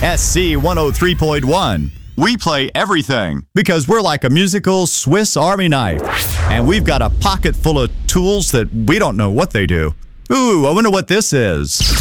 SC 103.1. We play everything because we're like a musical Swiss Army knife. And we've got a pocket full of tools that we don't know what they do. Ooh, I wonder what this is.